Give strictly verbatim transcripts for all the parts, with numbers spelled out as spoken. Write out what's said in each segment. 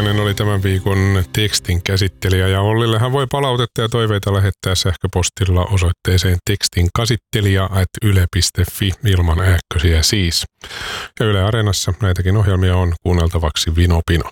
Matalapainen oli tämän viikon tekstin käsittelijä ja Ollillehan voi palautetta ja toiveita lähettää sähköpostilla osoitteeseen tekstinkäsittelijä at yle piste fi ilman ääkkösiä siis. Ja Yle Areenassa näitäkin ohjelmia on kuunneltavaksi vino pino.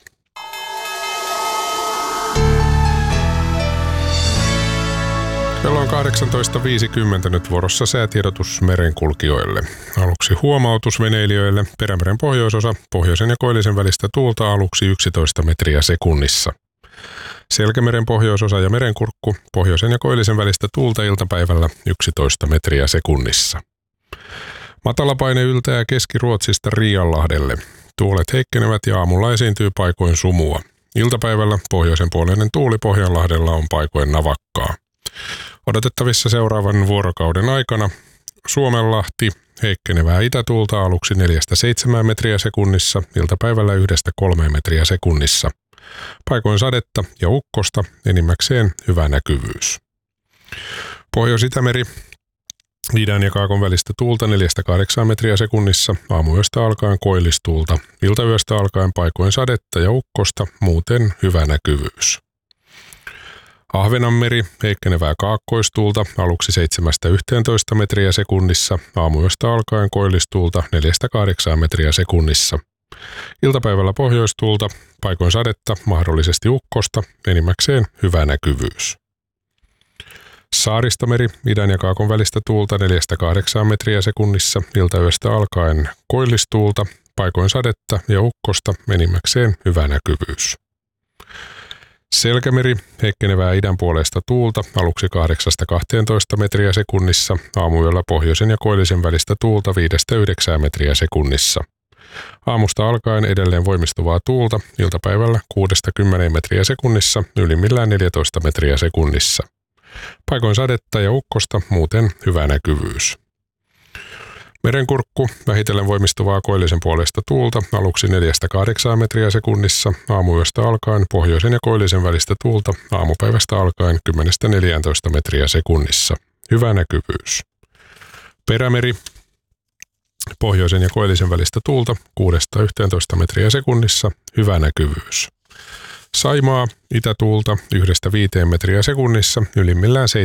Kello on kahdeksantoista viisikymmentä nyt vuorossa säätiedotus merenkulkijoille. Aluksi huomautus veneilijöille. Perämeren pohjoisosa, pohjoisen ja koillisen välistä tuulta aluksi yksitoista metriä sekunnissa. Selkämeren pohjoisosa ja merenkurkku, pohjoisen ja koillisen välistä tuulta iltapäivällä yksitoista metriä sekunnissa. Matalapaine yltää Keski-Ruotsista Riianlahdelle. Tuulet heikkenevät ja aamulla esiintyy paikoin sumua. Iltapäivällä pohjoisen puoleinen tuuli Pohjanlahdella on paikoin navakkaa. Odotettavissa seuraavan vuorokauden aikana Suomenlahti heikkenevää itätuulta aluksi neljästä seitsemään metriä sekunnissa, iltapäivällä yhdestä kolmeen metriä sekunnissa. Paikoin sadetta ja ukkosta, enimmäkseen hyvä näkyvyys. Pohjois-Itämeri, idän ja kaakon välistä tuulta neljästä kahdeksaan metriä sekunnissa, aamuyöstä alkaen koillistuulta, iltayöstä alkaen paikoin sadetta ja ukkosta, muuten hyvä näkyvyys. Ahvenanmeri, heikkenevää kaakkoistuulta, aluksi seitsemästä yhteentoista metriä sekunnissa, aamuyöstä alkaen koillistuulta neljästä kahdeksaan metriä sekunnissa. Iltapäivällä pohjoistuulta, paikoin sadetta, mahdollisesti ukkosta, enimmäkseen hyvä näkyvyys. Saaristomeri, idän ja kaakon välistä tuulta neljästä kahdeksaan metriä sekunnissa, iltayöstä alkaen koillistuulta, paikoin sadetta ja ukkosta, enimmäkseen hyvä näkyvyys. Selkämeri, heikkenevää idän puolesta tuulta, aluksi kahdeksasta kahteentoista metriä sekunnissa, aamuyöllä pohjoisen ja koillisen välistä tuulta viidestä yhdeksään metriä sekunnissa. Aamusta alkaen edelleen voimistuvaa tuulta, iltapäivällä kuudesta kymmeneen metriä sekunnissa, ylimmillään neljätoista metriä sekunnissa. Paikoin sadetta ja ukkosta, muuten hyvä näkyvyys. Merenkurkku, vähitellen voimistuvaa koillisen puolesta tuulta, aluksi neljästä kahdeksaan metriä sekunnissa, aamuyöstä alkaen pohjoisen ja koillisen välistä tuulta, aamupäivästä alkaen kymmenestä neljääntoista metriä sekunnissa. Hyvä näkyvyys. Perämeri, pohjoisen ja koillisen välistä tuulta, kuudesta yhteentoista metriä sekunnissa, hyvä näkyvyys. Saimaa, itätuulta, yhdestä viiteen metriä sekunnissa, ylimmillään